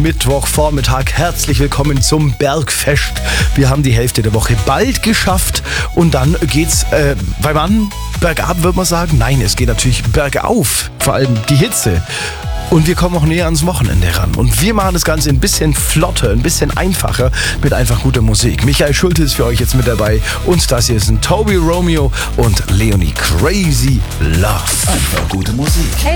Mittwochvormittag. Herzlich willkommen zum Bergfest. Wir haben die Hälfte der Woche bald geschafft und dann geht's bergab, würde man sagen. Nein, es geht natürlich bergauf, vor allem die Hitze. Und wir kommen auch näher ans Wochenende ran. Und wir machen das Ganze ein bisschen flotter, ein bisschen einfacher mit einfach guter Musik. Michael Schulte ist für euch jetzt mit dabei. Und das hier sind Toby Romeo und Leonie Crazy Love. Einfach gute Musik.